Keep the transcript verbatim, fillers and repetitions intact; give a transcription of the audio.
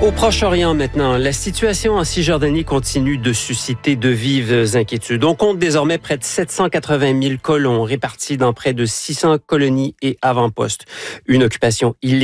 Au Proche-Orient maintenant, la situation en Cisjordanie continue de susciter de vives inquiétudes. On compte désormais près de sept cent quatre-vingt mille colons répartis dans près de six cents colonies et avant-postes. Une occupation illégale